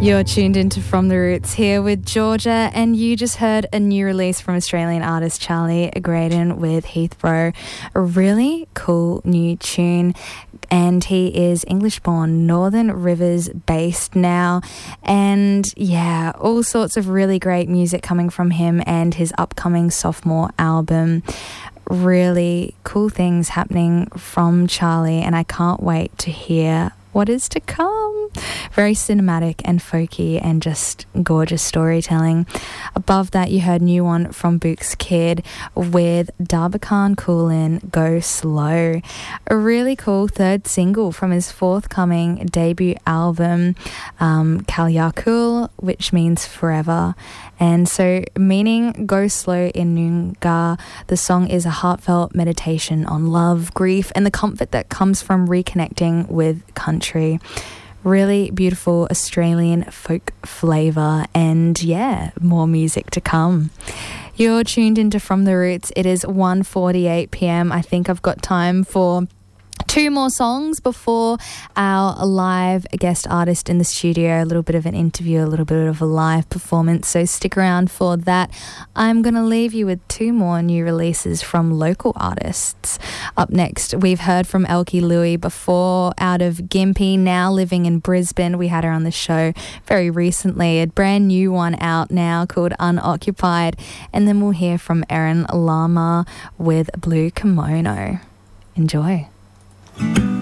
You're tuned into From the Roots here with Georgia, and you just heard a new release from Australian artist Charlie Graydon with Heathrow. A really cool new tune, and he is English-born, Northern Rivers based now, and yeah, all sorts of really great music coming from him and his upcoming sophomore album. Really cool things happening from Charlie, and I can't wait to hear what is to come. Very cinematic and folky and just gorgeous storytelling. Above that, you heard new one from Book's Kid with Darbakan Coolin, Go Slow. A really cool third single from his forthcoming debut album, Kalyakul, which means forever. And so, meaning Go Slow in Noongar, the song is a heartfelt meditation on love, grief, and the comfort that comes from reconnecting with country. Really beautiful Australian folk flavour, and yeah, more music to come. You're tuned into From the Roots. It is 1:48 p.m. I think I've got time for two more songs before our live guest artist in the studio, a little bit of an interview, a little bit of a live performance, so stick around for that. I'm going to leave you with two more new releases from local artists. Up next, we've heard from Elkie Louie before, out of Gympie, now living in Brisbane. We had her on the show very recently. A brand new one out now called Unoccupied. And then we'll hear from Erin Lama with Blue Kimono. Enjoy.